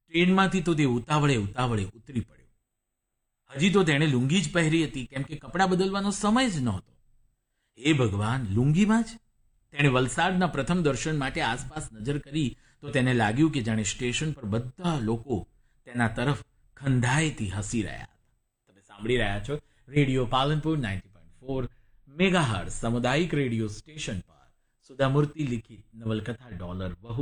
ટ્રેનમાંથી તો તે ઉતાવળે ઉતરી પડ્યો. હજી તો તેણે લુંગી જ પહેરી હતી, કેમ કે કપડાં બદલવાનો સમય જ નહોતો. હે ભગવાન, લુંગીમાં જ? તેણે વલસાડના પ્રથમ દર્શન માટે આસપાસ નજર કરી તો તેને લાગ્યું કે જાણે સ્ટેશન પર બધા લોકો તેના તરફ ખંધાઈથી હસી રહ્યા હતા. તમે સાંભળી રહ્યા છો રેડિયો પાલનપુર 90.4 મેગાહર્ટ્ઝ સામુદાયિક રેડિયો સ્ટેશન પર સુધામૂર્તિ લિખિત નવલકથા ડોલર બહુ